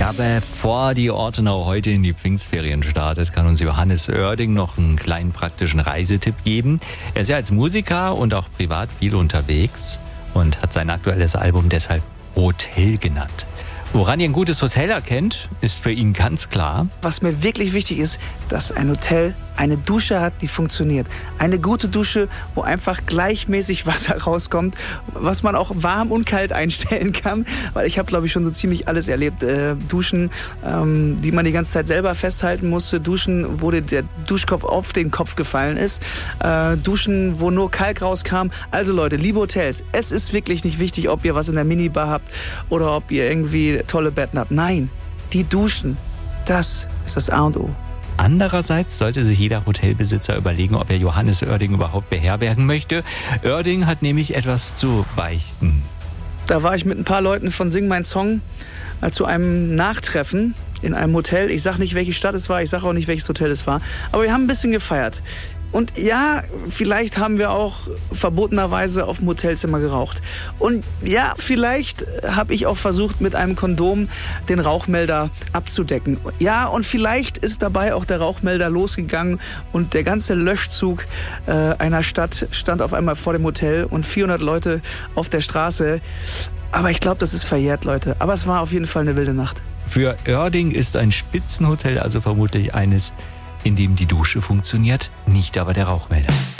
Ja, bevor die Ortenau heute in die Pfingstferien startet, kann uns Johannes Oerding noch einen kleinen praktischen Reisetipp geben. Er ist ja als Musiker und auch privat viel unterwegs und hat sein aktuelles Album deshalb Hotel genannt. Woran ihr ein gutes Hotel erkennt, ist für ihn ganz klar. Was mir wirklich wichtig ist, dass ein Hotel eine Dusche hat, die funktioniert. Eine gute Dusche, wo einfach gleichmäßig Wasser rauskommt, was man auch warm und kalt einstellen kann. Weil ich habe, glaube ich, schon so ziemlich alles erlebt. Duschen, die man die ganze Zeit selber festhalten musste. Duschen, wo der Duschkopf auf den Kopf gefallen ist. Duschen, wo nur Kalk rauskam. Also Leute, liebe Hotels, es ist wirklich nicht wichtig, ob ihr was in der Minibar habt oder ob ihr irgendwie tolle Betten habt. Nein, die Duschen, das ist das A und O. Andererseits sollte sich jeder Hotelbesitzer überlegen, ob er Johannes Oerding überhaupt beherbergen möchte. Oerding hat nämlich etwas zu beichten. Da war ich mit ein paar Leuten von Sing mein Song zu einem Nachtreffen in einem Hotel. Ich sage nicht, welche Stadt es war, ich sage auch nicht, welches Hotel es war. Aber wir haben ein bisschen gefeiert. Und ja, vielleicht haben wir auch verbotenerweise auf dem Hotelzimmer geraucht. Und ja, vielleicht habe ich auch versucht, mit einem Kondom den Rauchmelder abzudecken. Ja, und vielleicht ist dabei auch der Rauchmelder losgegangen und der ganze Löschzug einer Stadt stand auf einmal vor dem Hotel und 400 Leute auf der Straße. Aber ich glaube, das ist verjährt, Leute. Aber es war auf jeden Fall eine wilde Nacht. Für Oerding ist ein Spitzenhotel also vermutlich eines, in dem die Dusche funktioniert, nicht aber der Rauchmelder.